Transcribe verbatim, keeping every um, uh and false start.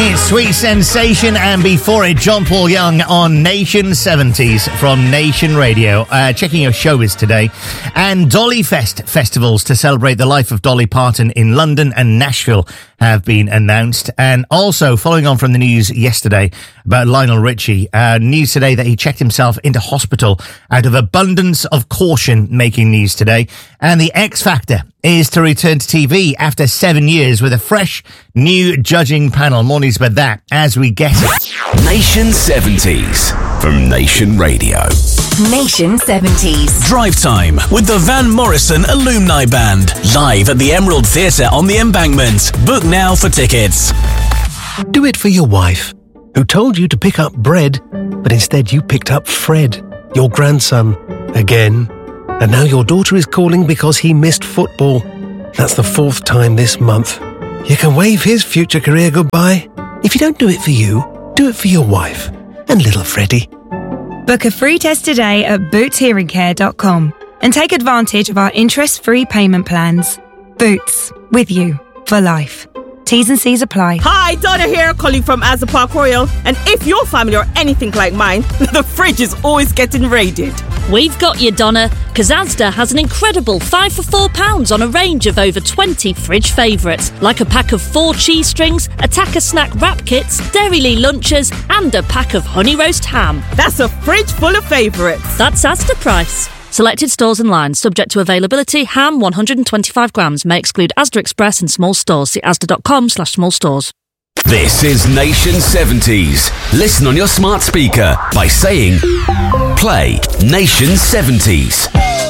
It's Sweet Sensation, and before it, John Paul Young on Nation seventies from Nation Radio. Uh, checking your showbiz today. And Dolly Fest festivals to celebrate the life of Dolly Parton in London and Nashville have been announced. And also, following on from the news yesterday about Lionel Richie, uh, news today that he checked himself into hospital out of abundance of caution, making news today. And the X Factor is to return to T V after seven years with a fresh, new judging panel. More news about that as we get it. Nation seventies from Nation Radio. Nation seventies. Drive Time with the Van Morrison Alumni Band. Live at the Emerald Theatre on the Embankment. Book now for tickets. Do it for your wife, who told you to pick up bread, but instead you picked up Fred, your grandson, again. And now your daughter is calling because he missed football. That's the fourth time this month. You can wave his future career goodbye. If you don't do it for you, do it for your wife and little Freddie. Book a free test today at boots hearing care dot com and take advantage of our interest-free payment plans. Boots, with you for life. T's and C's apply. Hi, Donna here, calling from Asda Park Royal. And if your family are anything like mine, the fridge is always getting raided. We've got you, Donna, because Asda has an incredible five for four pounds on a range of over twenty fridge favourites, like a pack of four cheese strings, a Tacker snack wrap kits, Dairylee lunches, and a pack of honey roast ham. That's a fridge full of favourites. That's Asda price. Selected stores and lines, subject to availability. Ham one hundred twenty-five grams, may exclude Asda Express and small stores. See asda.com slash small stores. This is Nation seventies. Listen on your smart speaker by saying, play Nation seventies.